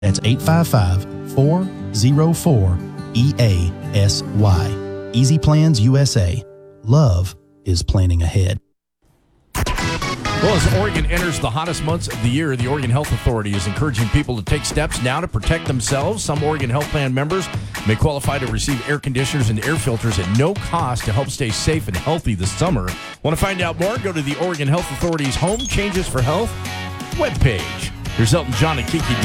That's 855-404-EASY. Easy Plans USA. Love is planning ahead. Well, as Oregon enters the hottest months of the year, the Oregon Health Authority is encouraging people to take steps now to protect themselves. Some Oregon Health Plan members may qualify to receive air conditioners and air filters at no cost to help stay safe and healthy this summer. Want to find out more? Go to the Oregon Health Authority's Home Changes for Health webpage. Here's Elton John and Kiki